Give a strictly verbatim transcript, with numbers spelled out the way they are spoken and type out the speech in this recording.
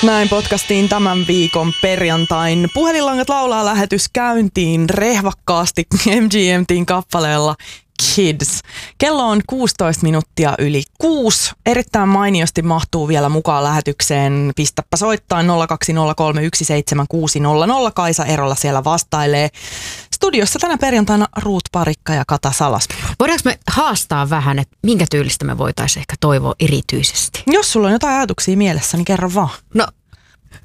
Näin podcastiin tämän viikon perjantain. Puhelinlangat laulaa lähetys käyntiin rehvakkaasti M G M T:n kappaleella Kids. Kello on kuusitoista minuuttia yli kuusi. Erittäin mainiosti mahtuu vielä mukaan lähetykseen. Pistäpä soittaa nolla kaksi nolla kolme yksi seitsemän kuusi nolla nolla. Kaisa Erola siellä vastailee. Studiossa tänä perjantaina Ruut Parikka ja Kata Salasmaa. Voidaanko me haastaa vähän, että minkä tyylistä me voitaisiin ehkä toivoa erityisesti? Jos sulla on jotain ajatuksia mielessä, niin kerro vaan. No